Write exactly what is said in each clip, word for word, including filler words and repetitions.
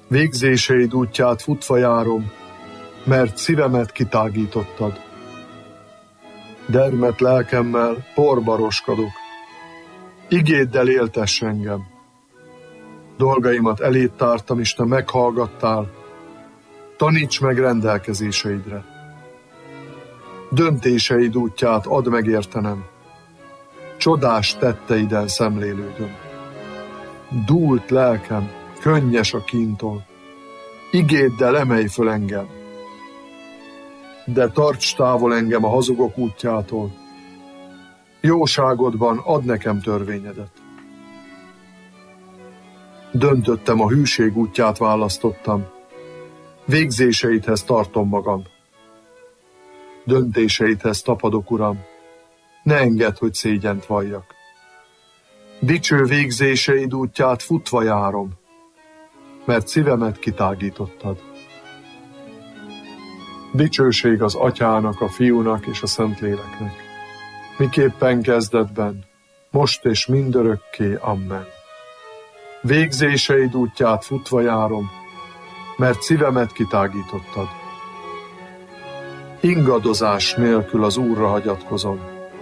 Végzéseid útját futva járom, mert szívemet kitágítottad. Dermedt lelkemmel porba roskadok, igéddel éltess engem. Dolgaimat eléd tártam, és te meghallgattál, taníts meg rendelkezéseidre. Döntéseid útját add megértenem, csodás tetteiden szemlélődöm. Dúlt lelkem, könnyes a kíntól, igéddel emelj föl engem. De tarts távol engem a hazugok útjától, jóságodban add nekem törvényedet. Döntöttem, a hűség útját választottam, végzéseidhez tartom magam. Döntéseidhez tapadok, Uram, ne engedd, hogy szégyent valljak. Dicső végzéseid útját futva járom, mert szívemet kitágítottad. Dicsőség az Atyának, a Fiúnak és a Szentléleknek, miképpen kezdetben, most és mindörökké. Amen. Végzéseid útját futva járom, mert szívemet kitágítottad. Ingadozás nélkül az Úrra hagyatkozom.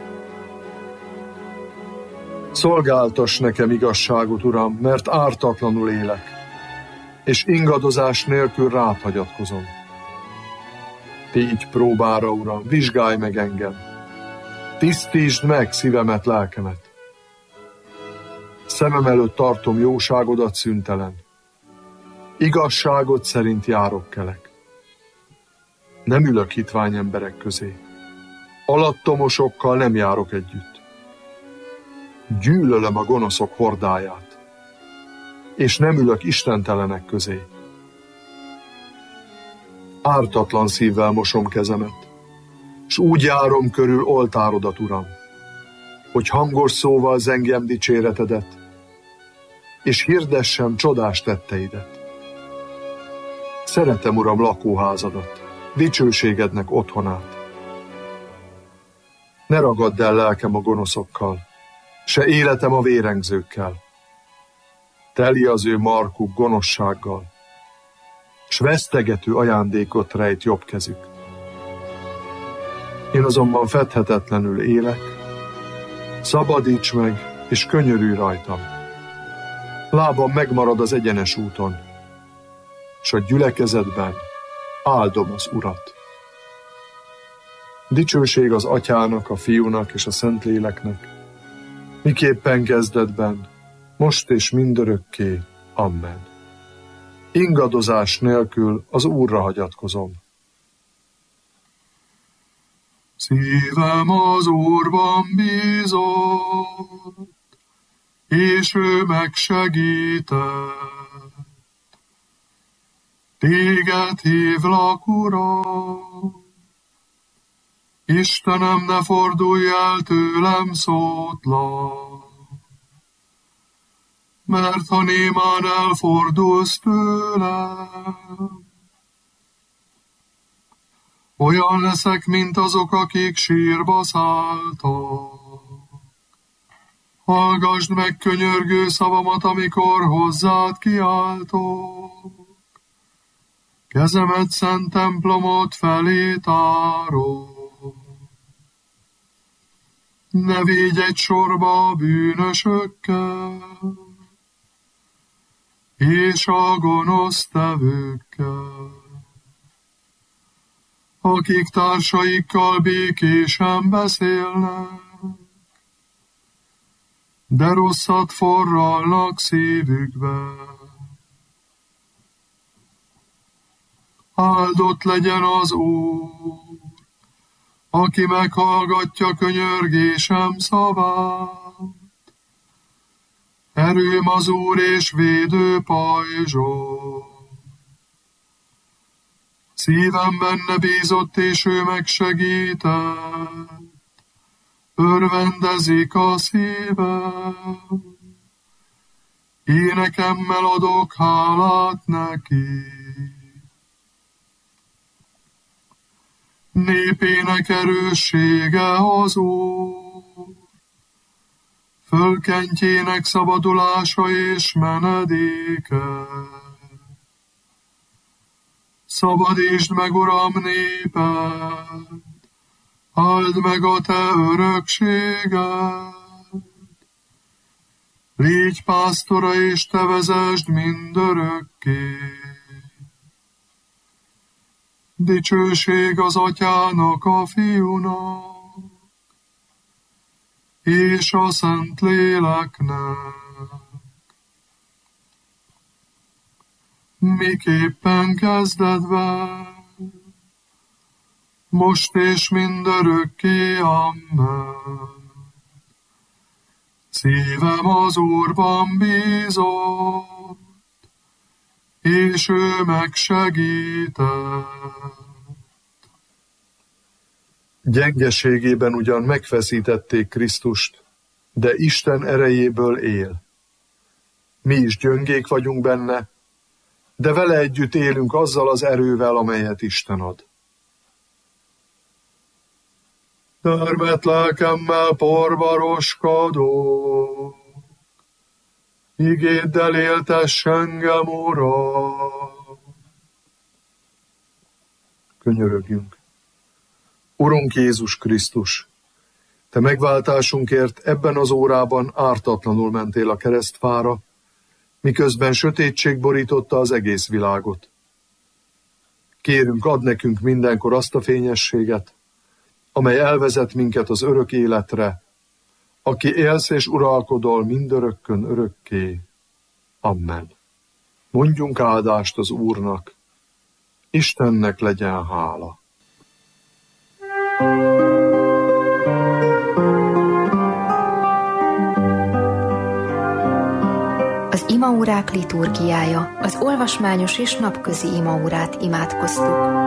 Szolgáltass nekem igazságot, Uram, mert ártatlanul élek, és ingadozás nélkül rád hagyatkozom. Tégy próbára, Uram, vizsgálj meg engem, tisztítsd meg szívemet, lelkemet. Szemem előtt tartom jóságodat szüntelen, igazságod szerint járok kelek. Nem ülök hitvány emberek közé, alattomosokkal nem járok együtt. Gyűlölöm a gonoszok hordáját, és nem ülök istentelenek közé. Ártatlan szívvel mosom kezemet, s úgy járom körül oltárodat, Uram, hogy hangos szóval zengjem dicséretedet, és hirdessem csodás tetteidet. Szeretem, Uram, lakóházadat, dicsőségednek otthonát. Ne ragadd el lelkem a gonoszokkal, se életem a vérengzőkkel. Teli az ő markuk gonoszsággal, s vesztegető ajándékot rejt jobb kezük. Én azonban fedhetetlenül élek, szabadíts meg, és könyörülj rajtam. Lábam megmarad az egyenes úton, s a gyülekezetben áldom az Urat. Dicsőség az Atyának, a Fiúnak és a Szentléleknek, miképpen kezdetben, most és mindörökké. Amen. Ingadozás nélkül az Úrra hagyatkozom. Szívem az Úrban bízott, és ő megsegített. Téged hívlak, Uram, Istenem, ne fordulj el tőlem szótlan, mert ha némán elfordulsz tőlem, olyan leszek, mint azok, akik sírba szálltak. Hallgasd meg könyörgő szavamat, amikor hozzád kiáltok. Kezemet szent templomot felé tárom. Ne védj egy sorba a bűnösökkel, és a gonosztevőkkel, akik társaikkal békésen beszélnek, de rosszat forralnak szívükbe. Áldott legyen az Úr, aki meghallgatja könyörgésem szavát. Erőm az Úr és védő pajzsom. Szívem benne bízott, és ő megsegített. Örvendezik a szívem, énekemmel adok hálát neki. Népének erőssége az Úr, fölkentjének szabadulása és menedéke. Szabadítsd meg, Uram, néped, áld meg a te örökséged. Légy pásztora, és te vezesd mindörökké. Dicsőség az Atyának, a Fiúnak, és a Szentléleknek, miképpen kezdetben, most és mindörökké, amen. Szívem az Úrban bízott, és ő megsegített. Gyengeségében ugyan megfeszítették Krisztust, de Isten erejéből él. Mi is gyöngék vagyunk benne, de vele együtt élünk azzal az erővel, amelyet Isten ad. Termett lelkemmel porba roskadok, igéddel éltess engem, Uram. Könyörögjünk. Urunk Jézus Krisztus, te megváltásunkért ebben az órában ártatlanul mentél a keresztfára, miközben sötétség borította az egész világot. Kérünk, add nekünk mindenkor azt a fényességet, amely elvezet minket az örök életre, aki élsz és uralkodol mindörökkön örökké. Amen. Mondjunk áldást az Úrnak, Istennek legyen hála. Az imaórák liturgiája, az olvasmányos és napközi imaórát imádkoztuk.